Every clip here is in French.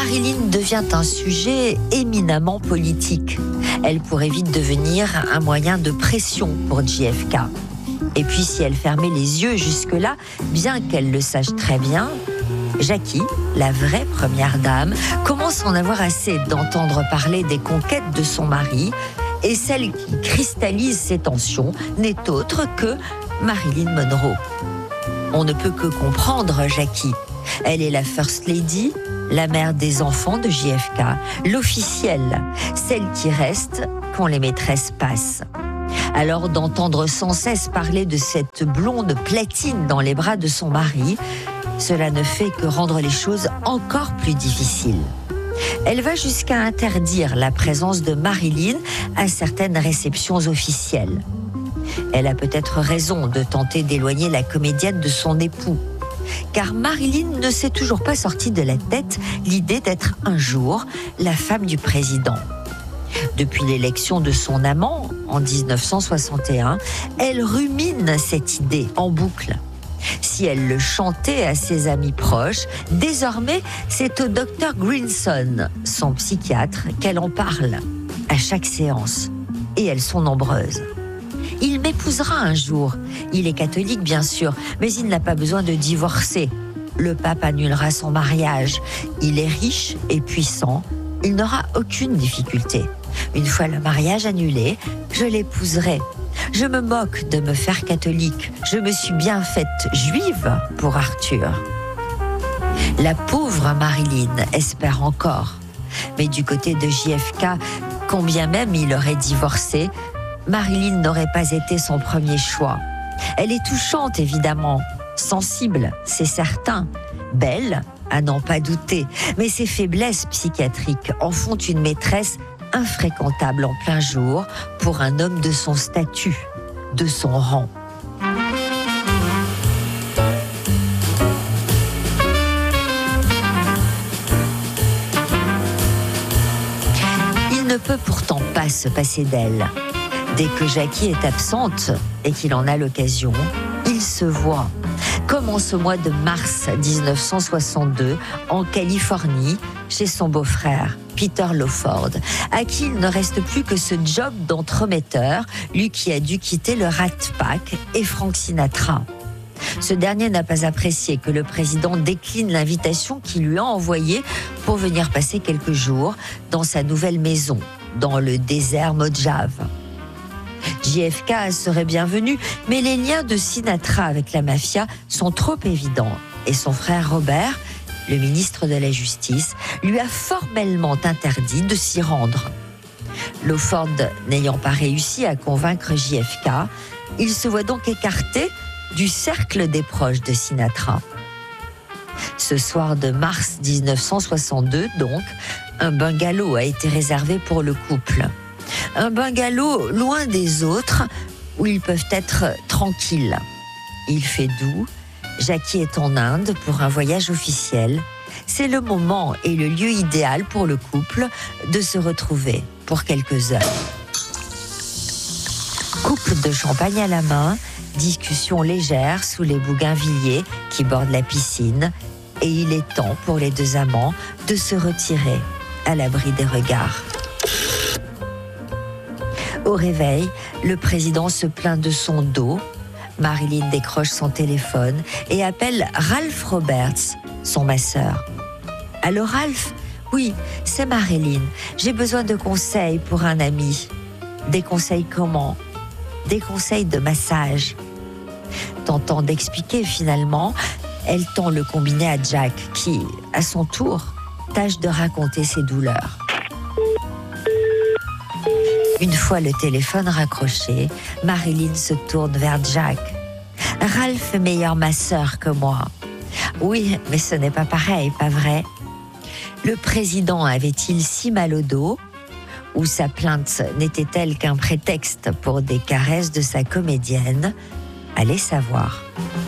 Marilyn devient un sujet éminemment politique. Elle pourrait vite devenir un moyen de pression pour JFK. Et puis si elle fermait les yeux jusque-là, bien qu'elle le sache très bien, Jackie, la vraie première dame, commence à en avoir assez d'entendre parler des conquêtes de son mari, et celle qui cristallise ces tensions n'est autre que Marilyn Monroe. On ne peut que comprendre Jackie. Elle est la First Lady, la mère des enfants de JFK, l'officielle, celle qui reste quand les maîtresses passent. Alors d'entendre sans cesse parler de cette blonde platine dans les bras de son mari, cela ne fait que rendre les choses encore plus difficiles. Elle va jusqu'à interdire la présence de Marilyn à certaines réceptions officielles. Elle a peut-être raison de tenter d'éloigner la comédienne de son époux, car Marilyn ne s'est toujours pas sortie de la tête l'idée d'être un jour la femme du président. Depuis l'élection de son amant en 1961, elle rumine cette idée en boucle. Si elle le chantait à ses amis proches, désormais c'est au docteur Greenson, son psychiatre, qu'elle en parle à chaque séance. Et elles sont nombreuses. Il m'épousera un jour. Il est catholique bien sûr, mais il n'a pas besoin de divorcer. Le pape annulera son mariage. Il est riche et puissant. Il n'aura aucune difficulté. Une fois le mariage annulé, je l'épouserai. Je me moque de me faire catholique. Je me suis bien faite juive pour Arthur. La pauvre Marilyn espère encore. Mais du côté de JFK, combien même il aurait divorcé, Marilyn n'aurait pas été son premier choix. Elle est touchante évidemment, sensible, c'est certain, belle, à n'en pas douter, mais ses faiblesses psychiatriques en font une maîtresse infréquentable en plein jour pour un homme de son statut, de son rang. Il ne peut pourtant pas se passer d'elle. Dès que Jackie est absente et qu'il en a l'occasion, il se voit. Comme en ce mois de mars 1962, en Californie, chez son beau-frère, Peter Lawford, à qui il ne reste plus que ce job d'entremetteur, lui qui a dû quitter le Rat Pack et Frank Sinatra. Ce dernier n'a pas apprécié que le président décline l'invitation qu'il lui a envoyée pour venir passer quelques jours dans sa nouvelle maison, dans le désert Mojave. JFK serait bienvenu, mais les liens de Sinatra avec la mafia sont trop évidents et son frère Robert, le ministre de la Justice, lui a formellement interdit de s'y rendre. Lawford n'ayant pas réussi à convaincre JFK, il se voit donc écarté du cercle des proches de Sinatra. Ce soir de mars 1962, donc, un bungalow a été réservé pour le couple. Un bungalow loin des autres, où ils peuvent être tranquilles. Il fait doux, Jackie est en Inde pour un voyage officiel. C'est le moment et le lieu idéal pour le couple de se retrouver pour quelques heures. Coupe de champagne à la main, discussion légère sous les bougainvilliers qui bordent la piscine, et il est temps pour les deux amants de se retirer à l'abri des regards. Au réveil, le président se plaint de son dos. Marilyn décroche son téléphone et appelle Ralph Roberts, son masseur. « Allô Ralph ? Oui, c'est Marilyn. J'ai besoin de conseils pour un ami. » « Des conseils comment ? » « Des conseils de massage. » Tentant d'expliquer finalement, elle tend le combiné à Jack qui, à son tour, tâche de raconter ses douleurs. Une fois le téléphone raccroché, Marilyn se tourne vers Jack. « Ralph est meilleur masseur que moi. »« Oui, mais ce n'est pas pareil, pas vrai ?» Le président avait-il si mal au dos ? Ou sa plainte n'était-elle qu'un prétexte pour des caresses de sa comédienne ? Allez savoir.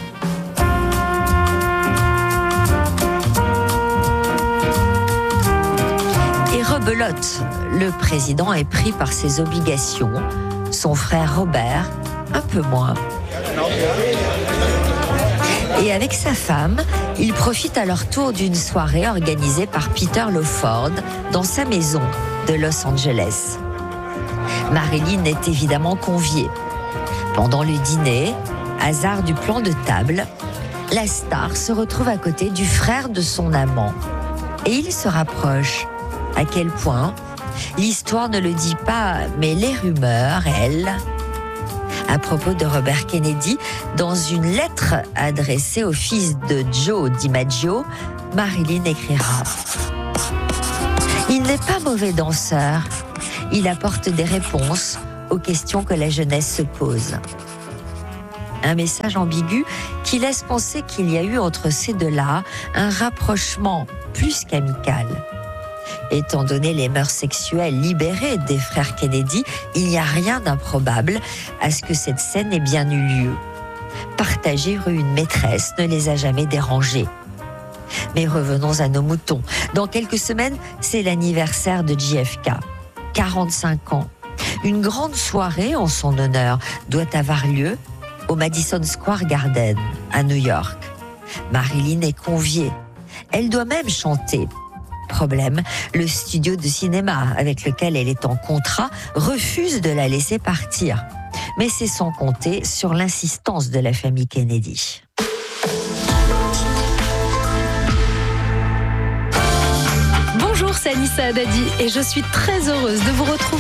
Et rebelote, le président est pris par ses obligations, son frère Robert, un peu moins. Et avec sa femme, ils profitent à leur tour d'une soirée organisée par Peter Lawford dans sa maison de Los Angeles. Marilyn est évidemment conviée. Pendant le dîner, hasard du plan de table, la star se retrouve à côté du frère de son amant. Et ils se rapprochent. À quel point? L'histoire ne le dit pas, mais les rumeurs, elles. À propos de Robert Kennedy, dans une lettre adressée au fils de Joe DiMaggio, Marilyn écrira « Il n'est pas mauvais danseur. Il apporte des réponses aux questions que la jeunesse se pose. » Un message ambigu qui laisse penser qu'il y a eu entre ces deux-là un rapprochement plus qu'amical. Étant donné les mœurs sexuelles libérées des frères Kennedy, il n'y a rien d'improbable à ce que cette scène ait bien eu lieu. Partager une maîtresse ne les a jamais dérangés. Mais revenons à nos moutons. Dans quelques semaines, c'est l'anniversaire de JFK. 45 ans. Une grande soirée en son honneur doit avoir lieu au Madison Square Garden, à New York. Marilyn est conviée. Elle doit même chanter. Problème, le studio de cinéma avec lequel elle est en contrat refuse de la laisser partir. Mais c'est sans compter sur l'insistance de la famille Kennedy. Bonjour, c'est Anissa Haddadi et je suis très heureuse de vous retrouver